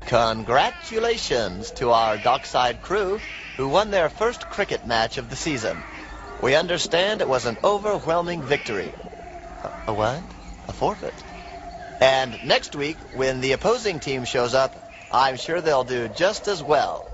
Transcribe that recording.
Congratulations to our Dockside crew who won their first cricket match of the season. We understand it was an overwhelming victory. A what? A forfeit. And next week, when the opposing team shows up, I'm sure they'll do just as well.